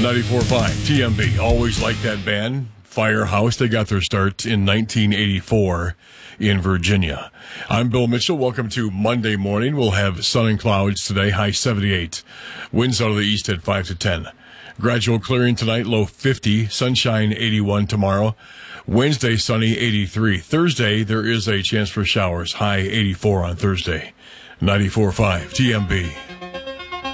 94.5 TMB. Always like that band, Firehouse. They got their start in 1984 in Virginia. I'm Bill Mitchell. Welcome to Monday morning. We'll have sun and clouds today, high 78. Winds out of the east at 5 to 10. Gradual clearing tonight, low 50. Sunshine 81 tomorrow. Wednesday, sunny 83. Thursday, there is a chance for showers, high 84 on Thursday. 94.5 TMB.